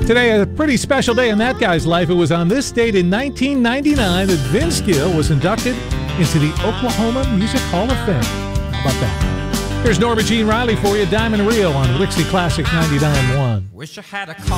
Today, a pretty special day in that guy's life. It was on this date in 1999 that Vince Gill was inducted into the Oklahoma Music Hall of Fame. How about that? Here's Norma Jean Riley for you, Diamond Rio on Wixie Classic 99.1. Wish I had a